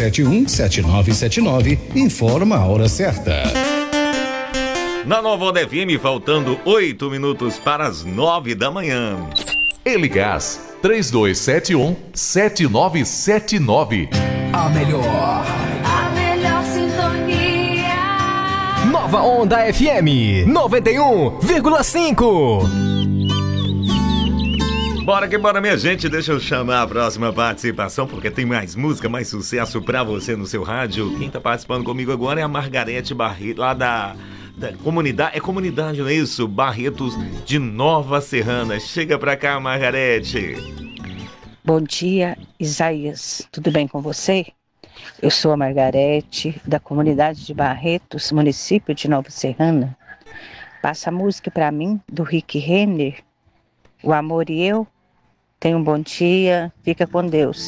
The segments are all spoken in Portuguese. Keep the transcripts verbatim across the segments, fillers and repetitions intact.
sete um, sete nove sete nove informa a hora certa. Na Nova Onda F M, faltando oito minutos para as nove da manhã. Eligás três dois sete um, sete nove sete nove. A melhor. A melhor sintonia. Nova Onda F M noventa e um vírgula cinco. Bora que bora, minha gente. Deixa eu chamar a próxima participação, porque tem mais música, mais sucesso pra você no seu rádio. Quem tá participando comigo agora é a Margarete Barreto, lá da, da comunidade. É comunidade, não é isso? Barretos de Nova Serrana. Chega pra cá, Margarete. Bom dia, Isaías. Tudo bem com você? Eu sou a Margarete, da comunidade de Barretos, município de Nova Serrana. Passa a música pra mim, do Rick Renner, O Amor e Eu. Tenha um bom dia, fica com Deus.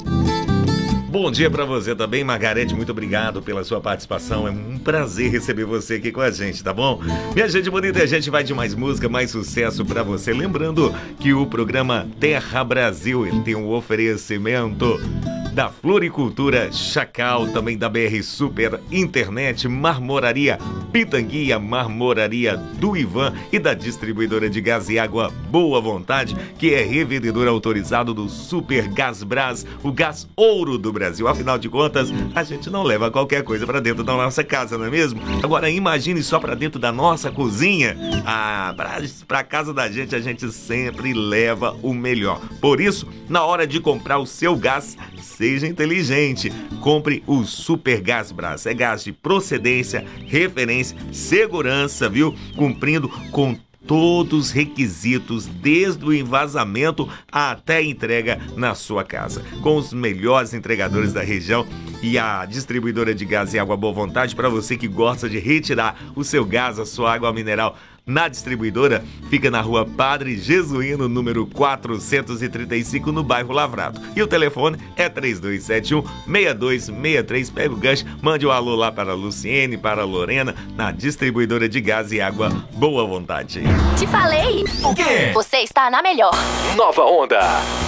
Bom dia pra você também, Margarete. Muito obrigado pela sua participação. É um prazer receber você aqui com a gente, tá bom? Minha gente bonita, a gente vai de mais música, mais sucesso pra você. Lembrando que o programa Terra Brasil ele tem um oferecimento da Floricultura Chacal, também da B R Super Internet, Marmoraria Pitanguia, Marmoraria do Ivan e da distribuidora de gás e água Boa Vontade, que é revendedor autorizado do Super Gás Brás, o gás ouro do Brasil. Afinal de contas, a gente não leva qualquer coisa para dentro da nossa casa, não é mesmo? Agora imagine só para dentro da nossa cozinha. Ah, para casa da gente a gente sempre leva o melhor. Por isso, na hora de comprar o seu gás, seja inteligente. Compre o Super Gás Brás. É gás de procedência, referência, segurança, viu? Cumprindo com todos os requisitos, desde o envasamento até a entrega na sua casa. Com os melhores entregadores da região e a distribuidora de gás e água Boa Vontade, para você que gosta de retirar o seu gás, a sua água mineral na distribuidora, fica na rua Padre Jesuíno, número quatrocentos e trinta e cinco, no bairro Lavrato. E o telefone é três dois sete um, seis dois seis três. Pega o gancho, mande um alô lá para a Luciene, para a Lorena, na distribuidora de gás e água Boa Vontade. Te falei! O quê? Você está na melhor. Nova Onda.